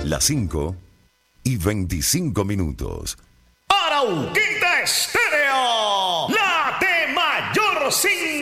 Las 5:25. Arauquita Estéreo, la de mayor sintonía.